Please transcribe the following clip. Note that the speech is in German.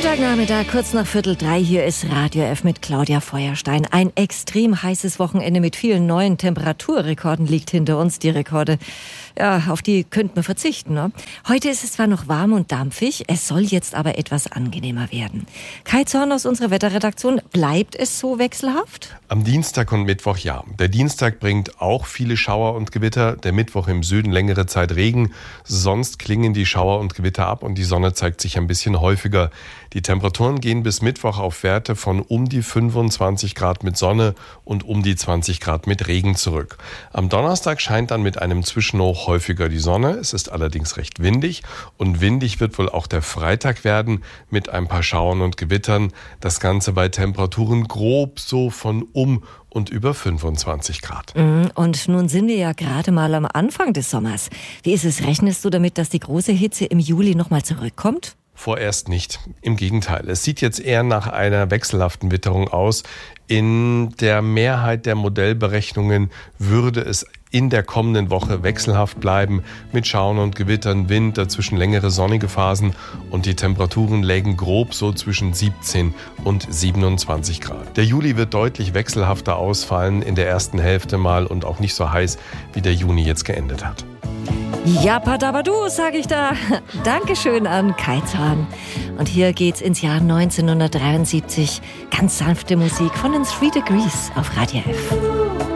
Montagnachmittag, kurz nach 2:45, hier ist Radio F mit Claudia Feuerstein. Ein extrem heißes Wochenende mit vielen neuen Temperaturrekorden liegt hinter uns. Die Rekorde, ja, auf die könnten wir verzichten. Ne? Heute ist es zwar noch warm und dampfig, es soll jetzt aber etwas angenehmer werden. Kai Zorn aus unserer Wetterredaktion, bleibt es so wechselhaft? Am Dienstag und Mittwoch ja. Der Dienstag bringt auch viele Schauer und Gewitter, der Mittwoch im Süden längere Zeit Regen. Sonst klingen die Schauer und Gewitter ab und die Sonne zeigt sich ein bisschen häufiger. Die Temperaturen gehen bis Mittwoch auf Werte von um die 25 Grad mit Sonne und um die 20 Grad mit Regen zurück. Am Donnerstag scheint dann mit einem Zwischenhoch häufiger die Sonne. Es ist allerdings recht windig und windig wird wohl auch der Freitag werden mit ein paar Schauern und Gewittern. Das Ganze bei Temperaturen grob so von um und über 25 Grad. Und nun sind wir ja gerade mal am Anfang des Sommers. Wie ist es, rechnest du damit, dass die große Hitze im Juli nochmal zurückkommt? Vorerst nicht. Im Gegenteil. Es sieht jetzt eher nach einer wechselhaften Witterung aus. In der Mehrheit der Modellberechnungen würde es in der kommenden Woche wechselhaft bleiben mit Schauern und Gewittern, Wind, dazwischen längere sonnige Phasen und die Temperaturen lägen grob so zwischen 17 und 27 Grad. Der Juli wird deutlich wechselhafter ausfallen in der ersten Hälfte mal und auch nicht so heiß, wie der Juni jetzt geendet hat. Ja, Padabadu, sag ich da. Dankeschön an Kai Zorn. Und hier geht's ins Jahr 1973. Ganz sanfte Musik von den 3 Degrees auf Radio F.